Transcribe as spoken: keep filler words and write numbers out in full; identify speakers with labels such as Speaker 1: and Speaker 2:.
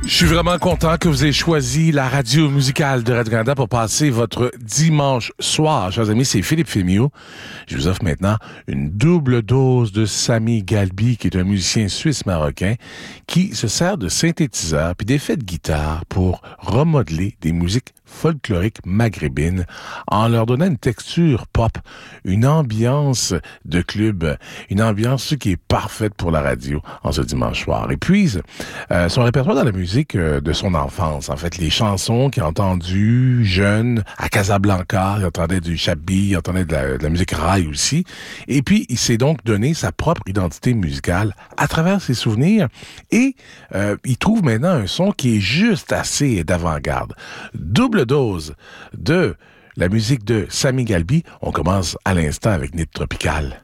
Speaker 1: Je suis vraiment content que vous ayez choisi la radio musicale de Radio-Canada pour passer votre dimanche soir. Chers amis, c'est Philippe Fémiot. Je vous offre maintenant une double dose de Sami Galbi, qui est un musicien suisse-marocain qui se sert de synthétiseurs puis d'effets de guitare pour remodeler des musiques folkloriques maghrébines en leur donnant une texture pop, une ambiance de club, une ambiance qui est parfaite pour la radio en ce dimanche soir. Et puis, euh, son répertoire dans la musique euh, de son enfance, en fait, les chansons qu'il a entendues jeune à Casablanca, il entendait du chabbi, il entendait de la, de la musique raï aussi. Et puis, il s'est donc donné sa propre identité musicale à travers ses souvenirs et euh, il trouve maintenant un son qui est juste assez d'avant-garde. Double dose de la musique de Sami Galbi. On commence à l'instant avec Nid Tropical.